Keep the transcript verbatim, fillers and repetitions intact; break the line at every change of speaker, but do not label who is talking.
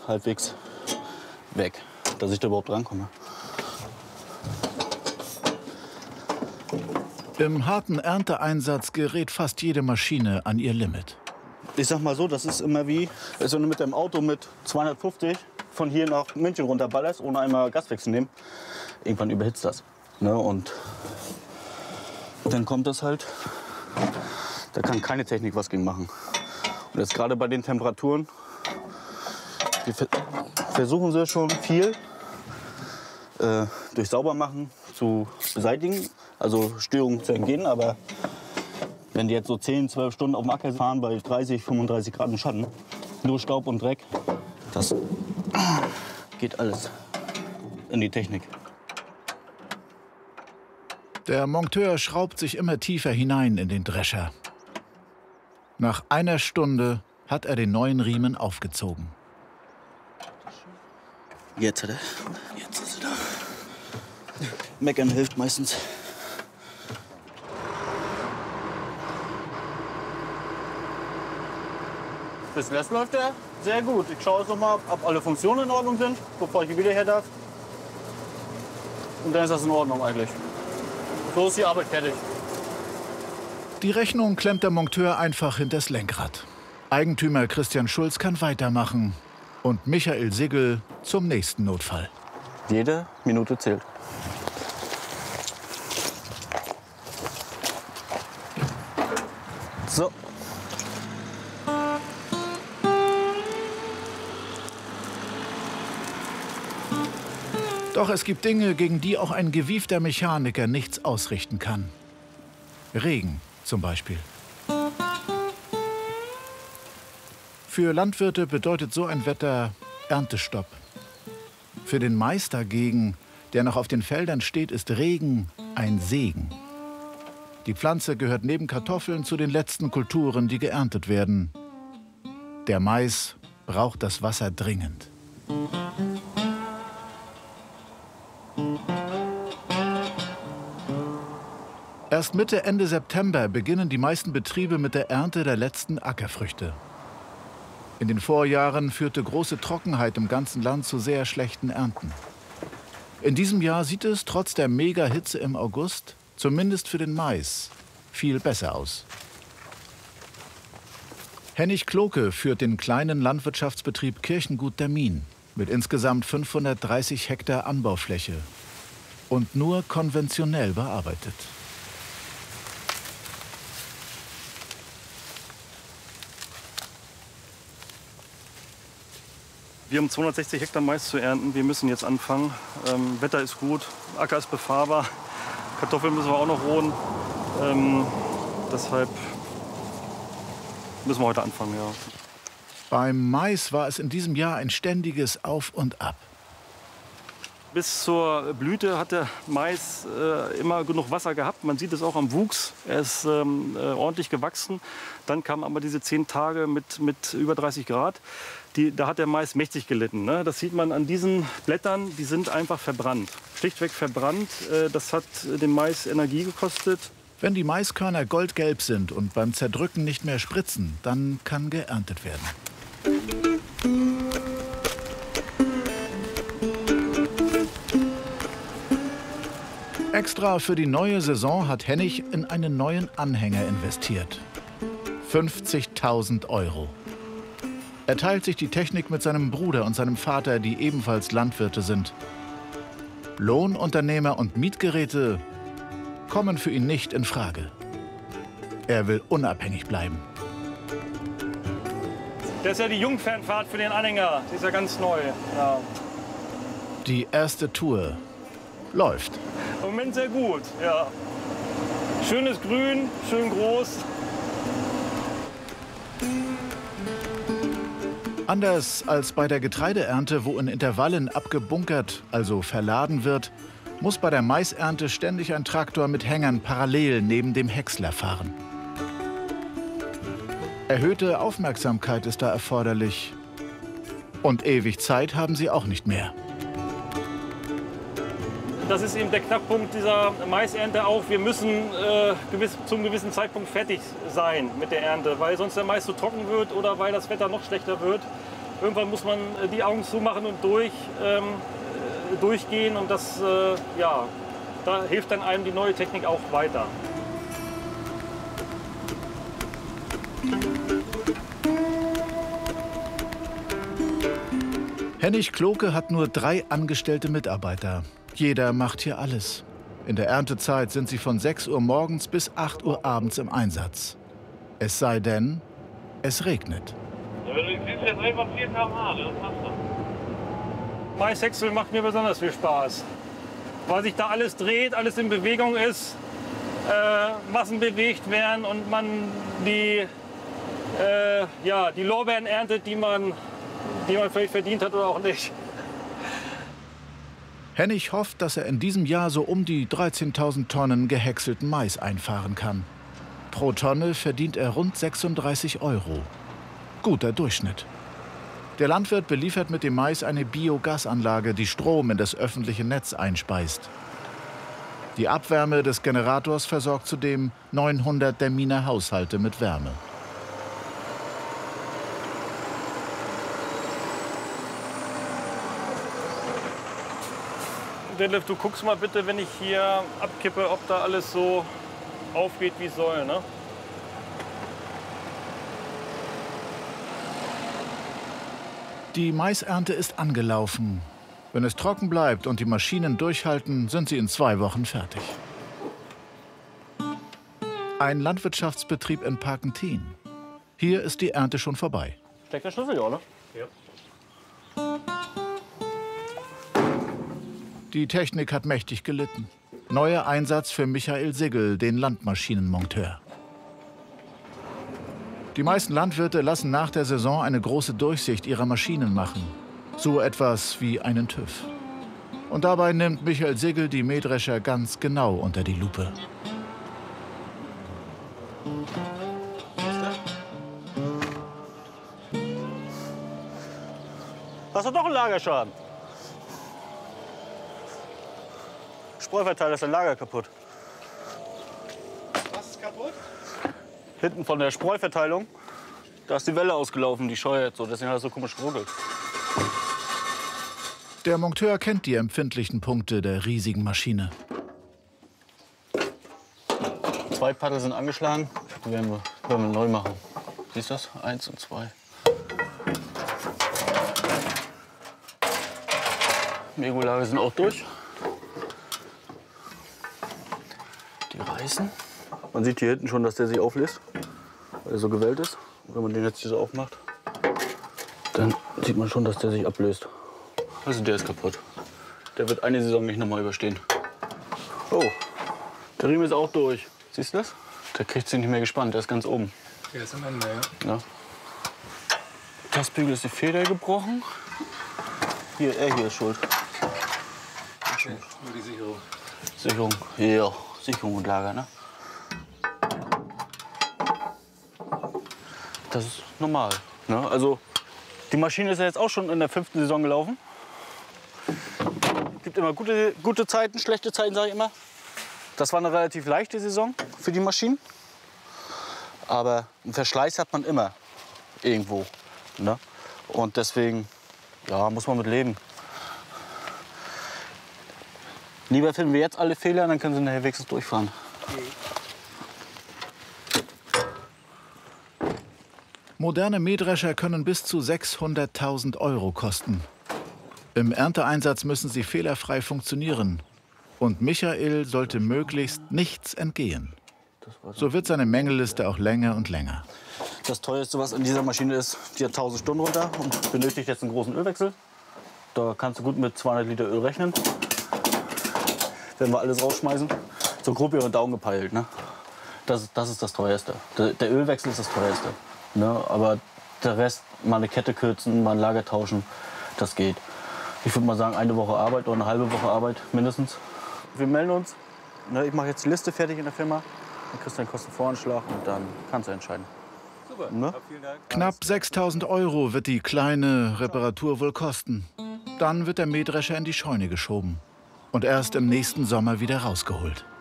halbwegs weg, dass ich da überhaupt rankomme.
Im harten Ernteeinsatz gerät fast jede Maschine an ihr Limit.
Ich sag mal so, das ist immer wie, wenn du mit dem Auto mit zweihundertfünfzig von hier nach München runterballerst, ohne einmal Gaswechsel nehmen. Irgendwann überhitzt das. Ne? Und dann kommt das halt, da kann keine Technik was gegen machen. Und jetzt gerade bei den Temperaturen, wir versuchen sie schon viel äh, durch Saubermachen zu beseitigen, also Störungen zu entgehen. Aber wenn die jetzt so zehn, zwölf Stunden auf dem Acker fahren bei dreißig, fünfunddreißig Grad im Schatten, nur Staub und Dreck, das geht alles in die Technik.
Der Monteur schraubt sich immer tiefer hinein in den Drescher. Nach einer Stunde hat er den neuen Riemen aufgezogen.
Jetzt hat er. Jetzt ist er da. Meckern hilft meistens. Bis jetzt läuft er sehr gut. Ich schaue jetzt noch mal, ob alle Funktionen in Ordnung sind, bevor ich wieder her darf. Und dann ist das in Ordnung eigentlich. So ist die Arbeit fertig.
Die Rechnung klemmt der Monteur einfach hinters Lenkrad. Eigentümer Christian Schulz kann weitermachen. Und Michael Siggel zum nächsten Notfall.
Jede Minute zählt. So.
Doch es gibt Dinge, gegen die auch ein gewiefter Mechaniker nichts ausrichten kann. Regen zum Beispiel. Für Landwirte bedeutet so ein Wetter Erntestopp. Für den Mais dagegen, der noch auf den Feldern steht, ist Regen ein Segen. Die Pflanze gehört neben Kartoffeln zu den letzten Kulturen, die geerntet werden. Der Mais braucht das Wasser dringend. Erst Mitte, Ende September beginnen die meisten Betriebe mit der Ernte der letzten Ackerfrüchte. In den Vorjahren führte große Trockenheit im ganzen Land zu sehr schlechten Ernten. In diesem Jahr sieht es trotz der Mega-Hitze im August, zumindest für den Mais, viel besser aus. Hennig Kloke führt den kleinen Landwirtschaftsbetrieb Kirchengut der Mien mit insgesamt fünfhundertdreißig Hektar Anbaufläche und nur konventionell bearbeitet.
Wir haben zweihundertsechzig Hektar Mais zu ernten. Wir müssen jetzt anfangen. Ähm, Wetter ist gut, Acker ist befahrbar. Kartoffeln müssen wir auch noch rohen. Ähm, deshalb müssen wir heute anfangen, ja.
Beim Mais war es in diesem Jahr ein ständiges Auf und Ab.
Bis zur Blüte hat der Mais äh, immer genug Wasser gehabt. Man sieht es auch am Wuchs. Er ist ähm, äh, ordentlich gewachsen. Dann kamen aber diese zehn Tage mit, mit über dreißig Grad. Die, da hat der Mais mächtig gelitten. Ne? Das sieht man an diesen Blättern. Die sind einfach verbrannt. Schlichtweg verbrannt. Äh, das hat dem Mais Energie gekostet.
Wenn die Maiskörner goldgelb sind und beim Zerdrücken nicht mehr spritzen, dann kann geerntet werden. Extra für die neue Saison hat Hennig in einen neuen Anhänger investiert. fünfzigtausend Euro. Er teilt sich die Technik mit seinem Bruder und seinem Vater, die ebenfalls Landwirte sind. Lohnunternehmer und Mietgeräte kommen für ihn nicht in Frage. Er will unabhängig bleiben.
Das ist ja die Jungfernfahrt für den Anhänger. Die ist ja ganz neu. Ja.
Die erste Tour läuft.
Im Moment sehr gut, ja. Schönes Grün, schön groß.
Anders als bei der Getreideernte, wo in Intervallen abgebunkert, also verladen wird, muss bei der Maisernte ständig ein Traktor mit Hängern parallel neben dem Häcksler fahren. Erhöhte Aufmerksamkeit ist da erforderlich. Und ewig Zeit haben sie auch nicht mehr.
Das ist eben der Knackpunkt dieser Maisernte auch. Wir müssen äh, gewiss, zum gewissen Zeitpunkt fertig sein mit der Ernte, weil sonst der Mais zu trocken wird oder weil das Wetter noch schlechter wird. irgendwann muss man die Augen zumachen und durch, ähm, durchgehen. Und das, äh, ja, da hilft dann einem die neue Technik auch weiter.
Hennig Kloke hat nur drei angestellte Mitarbeiter. Jeder macht hier alles. In der Erntezeit sind sie von sechs Uhr morgens bis acht Uhr abends im Einsatz. Es sei denn, es regnet.
Ja, wenn du siehst, jetzt einfach vier Kilometer pro Stunde, das passt doch.
Maishäcksel macht mir besonders viel Spaß. Weil sich da alles dreht, alles in Bewegung ist, äh, Massen bewegt werden und man die, äh, ja, die Lorbeeren erntet, die man, die man vielleicht verdient hat oder auch nicht.
Hennig hofft, dass er in diesem Jahr so um die dreizehntausend Tonnen gehäckselten Mais einfahren kann. Pro Tonne verdient er rund sechsunddreißig Euro. Guter Durchschnitt. Der Landwirt beliefert mit dem Mais eine Biogasanlage, die Strom in das öffentliche Netz einspeist. Die Abwärme des Generators versorgt zudem neunhundert der Miner Haushalte mit Wärme.
Detlef, du guckst mal bitte, wenn ich hier abkippe, ob da alles so aufgeht, wie es soll, ne?
Die Maisernte ist angelaufen. Wenn es trocken bleibt und die Maschinen durchhalten, sind sie in zwei Wochen fertig. Ein Landwirtschaftsbetrieb in Parkentin. Hier ist die Ernte schon vorbei.
Steckt der Schlüssel, ja, ne? Ja.
Die Technik hat mächtig gelitten. Neuer Einsatz für Michael Sigl, den Landmaschinenmonteur. Die meisten Landwirte lassen nach der Saison eine große Durchsicht ihrer Maschinen machen. So etwas wie einen TÜV. Und dabei nimmt Michael Sigl die Mähdrescher ganz genau unter die Lupe.
Hast du doch einen Lagerschaden? Spreuverteiler ist ein Lager kaputt.
Was ist kaputt?
Hinten von der Spreuverteilung, da ist die Welle ausgelaufen, die scheuert so, deswegen hat es so komisch geruckelt.
Der Monteur kennt die empfindlichen Punkte der riesigen Maschine.
Zwei Paddel sind angeschlagen, die werden wir, werden wir neu machen. Siehst du das? Eins und zwei. Megulager sind auch durch. Die reißen. Man sieht hier hinten schon, dass der sich auflässt, weil er so gewellt ist. Und wenn man den jetzt hier so aufmacht, dann sieht man schon, dass der sich ablöst. Also der ist kaputt. Der wird eine Saison nicht nochmal überstehen. Oh, der Riemen ist auch durch. Siehst du das? Der kriegt sich nicht mehr gespannt, der ist ganz oben.
Der ist am Ende, ja.
Ja. Tastbügel ist die Feder gebrochen. Hier, er hier ist schuld.
Okay, nur die Sicherung.
Sicherung, ja, Sicherung und Lager, ne? Das ist normal, ne? Also die Maschine ist ja jetzt auch schon in der fünften Saison gelaufen. Es gibt immer gute, gute Zeiten, schlechte Zeiten, sage ich immer. Das war eine relativ leichte Saison für die Maschinen. Aber einen Verschleiß hat man immer irgendwo, ne? Und deswegen, ja, muss man mit leben. Lieber finden wir jetzt alle Fehler, dann können sie nachher wenigstens durchfahren.
Moderne Mähdrescher können bis zu sechshunderttausend Euro kosten. Im Ernteeinsatz müssen sie fehlerfrei funktionieren. Und Michael sollte möglichst nichts entgehen. So wird seine Mängelliste auch länger und länger.
Das teuerste, was in dieser Maschine ist, die hat tausend Stunden runter und benötigt jetzt einen großen Ölwechsel. Da kannst du gut mit zweihundert Liter Öl rechnen. Wenn wir alles rausschmeißen, so grob über den Daumen gepeilt. Ne? Das, das ist das teuerste. Der, der Ölwechsel ist das teuerste. Ne? Aber der Rest, mal eine Kette kürzen, mal ein Lager tauschen, das geht. Ich würde mal sagen, eine Woche Arbeit oder eine halbe Woche Arbeit mindestens. Wir melden uns. Ne? Ich mache jetzt die Liste fertig in der Firma. Dann kriegst du einen Kostenvoranschlag und dann kannst du entscheiden.
Super,
ne?
vielen Dank.
Knapp sechstausend Euro wird die kleine Reparatur wohl kosten. Dann wird der Mähdrescher in die Scheune geschoben und erst im nächsten Sommer wieder rausgeholt.